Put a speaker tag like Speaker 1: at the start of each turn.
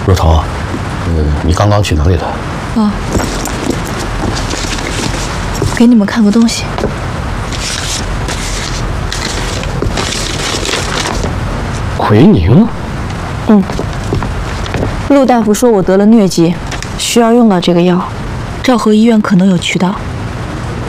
Speaker 1: 若彤，你刚刚去哪里了？
Speaker 2: 哦，给你们看个东西。
Speaker 1: 奎宁？
Speaker 2: 陆大夫说我得了疟疾，需要用到这个药。兆和医院可能有渠道。